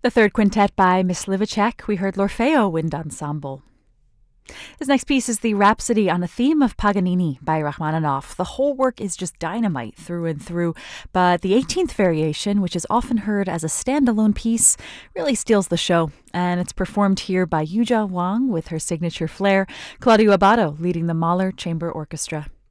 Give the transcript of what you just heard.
The third quintet by Myslivacek, we heard L'Orfeo Wind Ensemble. His next piece is the Rhapsody on a Theme of Paganini by Rachmaninoff. The whole work is just dynamite through and through, but the 18th variation, which is often heard as a standalone piece, really steals the show. And it's performed here by Yujia Wang with her signature flair, Claudio Abbado leading the Mahler Chamber Orchestra.